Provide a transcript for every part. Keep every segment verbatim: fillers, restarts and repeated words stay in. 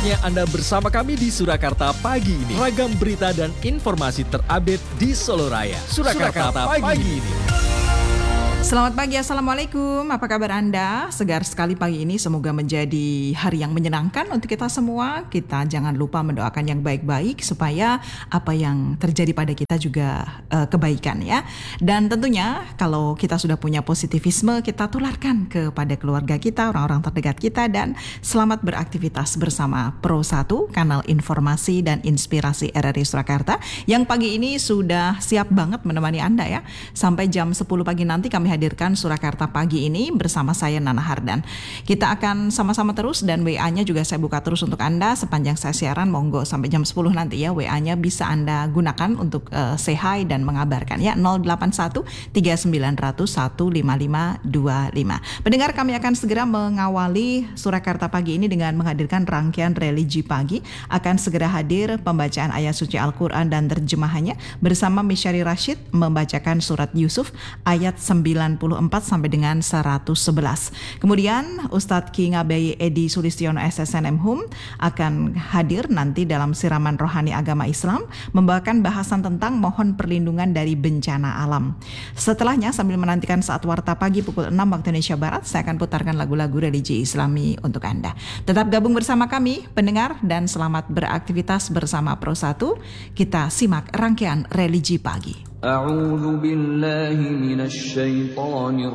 Saatnya Anda bersama kami di Surakarta pagi ini. Ragam berita dan informasi terupdate di Solo Raya. Surakarta, Surakarta pagi, pagi ini. Selamat pagi, Assalamualaikum. Apa kabar Anda? Segar sekali pagi ini, semoga menjadi hari yang menyenangkan untuk kita semua. Kita jangan lupa mendoakan yang baik-baik supaya apa yang terjadi pada kita juga uh, kebaikan ya. Dan tentunya kalau kita sudah punya positivisme, kita tularkan kepada keluarga kita, orang-orang terdekat kita, dan selamat beraktivitas bersama Pro satu, kanal informasi dan inspirasi R R I Surakarta, yang pagi ini sudah siap banget menemani Anda ya. Sampai jam sepuluh pagi nanti kami hadirkan Surakarta pagi ini bersama saya Nana Hardan. Kita akan sama-sama terus dan W A-nya juga saya buka terus untuk Anda sepanjang saya siaran. Monggo sampai jam sepuluh nanti ya, W A-nya bisa Anda gunakan untuk uh, say hi dan mengabarkan ya, nol delapan satu tiga sembilan nol nol satu lima lima dua lima. Pendengar, kami akan segera mengawali Surakarta pagi ini dengan menghadirkan rangkaian religi pagi. Akan segera hadir pembacaan ayat suci Al-Quran dan terjemahannya bersama Misyari Rashid membacakan surat Yusuf ayat sembilan puluh empat sampai dengan seratus sebelas. Kemudian Ustadz Ki Ngabeyi Edi Sulistiono S S N M Hum akan hadir nanti dalam siraman rohani agama Islam membawakan bahasan tentang mohon perlindungan dari bencana alam. Setelahnya sambil menantikan saat warta pagi pukul enam waktu Indonesia Barat, saya akan putarkan lagu-lagu religi Islami untuk Anda. Tetap gabung bersama kami pendengar dan selamat beraktivitas bersama Pro satu. Kita simak rangkaian religi pagi. A'udzu billahi minasy syaithanir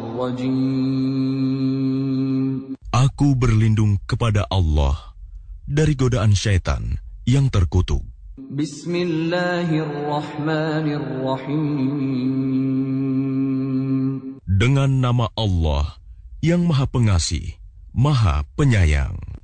rajim. Aku berlindung kepada Allah dari godaan syaitan yang terkutuk. Bismillahirrahmanirrahim. Dengan nama Allah yang Maha Pengasih, Maha Penyayang.